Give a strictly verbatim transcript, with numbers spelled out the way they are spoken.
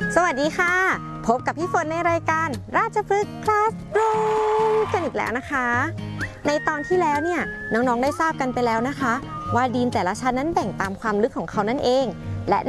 สวัสดีค่ะพบกับพี่ฝนในรายการราชพฤกษ์คลาสรูมกันอีกแล้วนะคะในตอนที่แล้วเนี่ยน้องๆได้ทราบกันไปแล้วนะคะว่าดินแต่ละชั้นนั้นแบ่งตามความลึกของเขานั่นเอง